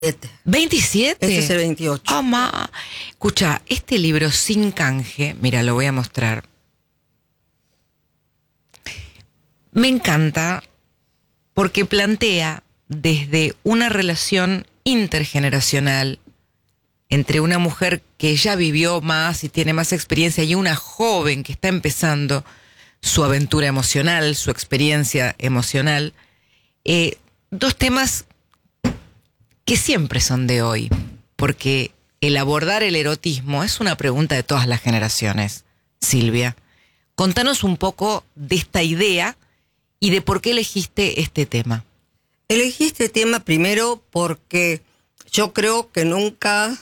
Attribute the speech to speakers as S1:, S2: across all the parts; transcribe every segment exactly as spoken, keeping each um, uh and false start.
S1: ¿veintisiete?
S2: Este es el veintiocho.
S1: Oh, ma. Escucha, este libro sin canje, mira, lo voy a mostrar. Me encanta porque plantea desde una relación intergeneracional entre una mujer que ya vivió más y tiene más experiencia y una joven que está empezando su aventura emocional, su experiencia emocional, eh, dos temas que siempre son de hoy, porque el abordar el erotismo es una pregunta de todas las generaciones. Silvia, contanos un poco de esta idea y de por qué elegiste este tema.
S2: Elegí este tema primero porque yo creo que nunca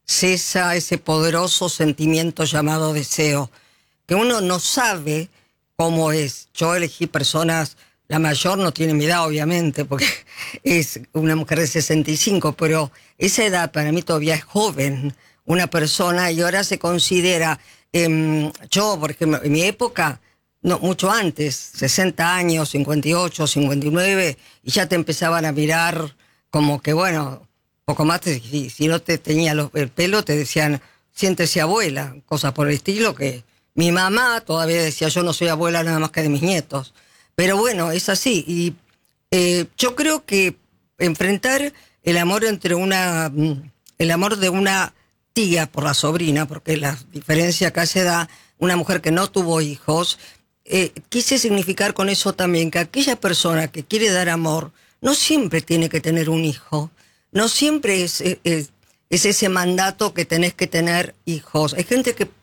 S2: cesa ese poderoso sentimiento llamado deseo, que uno no sabe cómo es. Yo elegí personas, la mayor no tiene mi edad obviamente, porque es una mujer de sesenta y cinco, pero esa edad para mí todavía es joven, una persona, y ahora se considera, eh, yo, por ejemplo, en mi época, no, mucho antes, sesenta años, cincuenta y ocho, cincuenta y nueve, y ya te empezaban a mirar como que, bueno, poco más, te, si, si no te tenía los, el pelo, te decían, siéntese abuela, cosas por el estilo, que mi mamá todavía decía, yo no soy abuela nada más que de mis nietos. Pero bueno, es así, y eh, yo creo que enfrentar el amor entre una, el amor de una tía por la sobrina, porque la diferencia acá se da, una mujer que no tuvo hijos, Eh, quise significar con eso también que aquella persona que quiere dar amor no siempre tiene que tener un hijo, no siempre es, es, es ese mandato que tenés que tener hijos. Hay gente que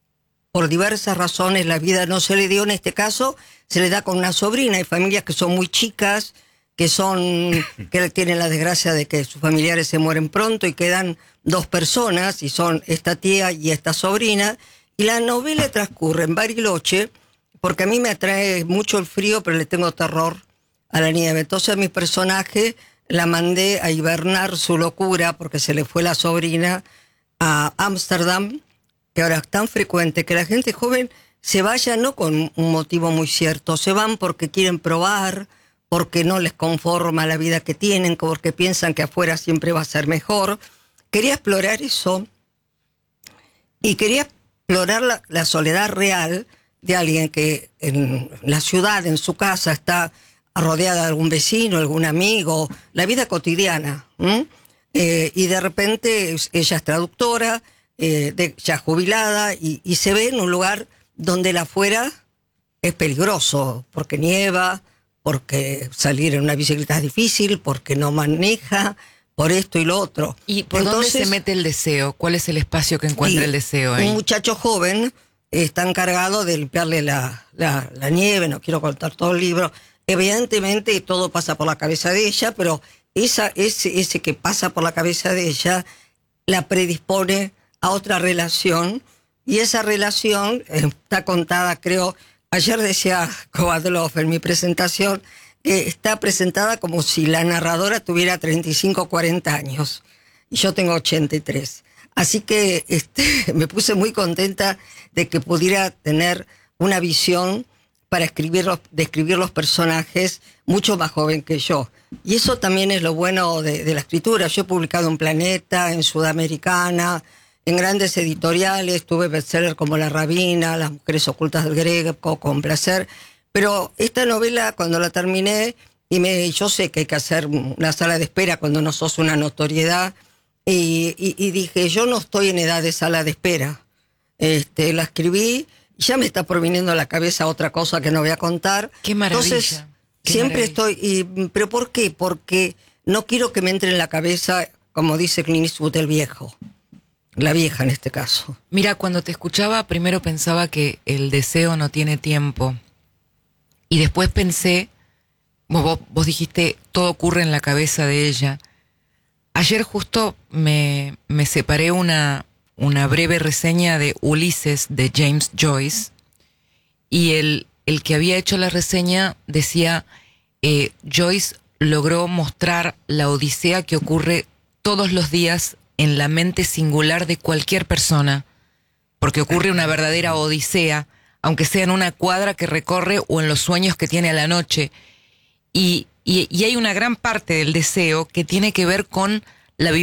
S2: por diversas razones la vida no se le dio, en este caso se le da con una sobrina. Hay familias que son muy chicas, que son que tienen la desgracia de que sus familiares se mueren pronto y quedan dos personas, y son esta tía y esta sobrina, y la novela transcurre en Bariloche, porque a mí me atrae mucho el frío, pero le tengo terror a la nieve. Entonces a mi personaje la mandé a hibernar su locura, porque se le fue la sobrina a Ámsterdam, que ahora es tan frecuente que la gente joven se vaya no con un motivo muy cierto, se van porque quieren probar, porque no les conforma la vida que tienen, porque piensan que afuera siempre va a ser mejor. Quería explorar eso, y quería explorar la, la soledad real de alguien que en la ciudad, en su casa, está rodeada de algún vecino, algún amigo, la vida cotidiana. Eh, y de repente ella es traductora, eh, de, ya jubilada, y, y se ve en un lugar donde el afuera es peligroso, porque nieva, porque salir en una bicicleta es difícil, porque no maneja, por esto y lo otro.
S1: ¿Y por
S2: Entonces,
S1: dónde se mete el deseo? ¿Cuál es el espacio que encuentra el deseo ahí?
S2: Un muchacho joven está encargado de limpiarle la, la, la nieve, no quiero contar todo el libro. Evidentemente todo pasa por la cabeza de ella, pero esa, ese, ese que pasa por la cabeza de ella la predispone a otra relación, y esa relación está contada, creo, ayer decía Kovadlov en mi presentación, que está presentada como si la narradora tuviera treinta y cinco o cuarenta años, y yo tengo ochenta y tres. Así que este, me puse muy contenta de que pudiera tener una visión para escribir los, describir los personajes mucho más joven que yo. Y eso también es lo bueno de, de la escritura. Yo he publicado en Planeta, en Sudamericana, en grandes editoriales, tuve bestsellers como La Rabina, Las mujeres ocultas del Greco, Con placer. Pero esta novela, cuando la terminé, y me, yo sé que hay que hacer una sala de espera cuando no sos una notoriedad, Y, y, y dije, yo no estoy en edad de sala de espera. Este, la escribí, y ya me está proviniendo a la cabeza otra cosa que no voy a contar.
S1: ¡Qué maravilla!
S2: Entonces,
S1: Qué
S2: siempre
S1: maravilla.
S2: estoy... Y, ¿pero por qué? Porque no quiero que me entre en la cabeza, como dice Clint Eastwood, el viejo. La vieja en este caso.
S1: Mira, cuando te escuchaba, primero pensaba que el deseo no tiene tiempo. Y después pensé, vos, vos dijiste, todo ocurre en la cabeza de ella. Ayer justo me, me separé una, una breve reseña de Ulises de James Joyce, y el, el que había hecho la reseña decía, eh, Joyce logró mostrar la odisea que ocurre todos los días en la mente singular de cualquier persona, porque ocurre una verdadera odisea, aunque sea en una cuadra que recorre o en los sueños que tiene a la noche. Y, y, y hay una gran parte del deseo que tiene que ver con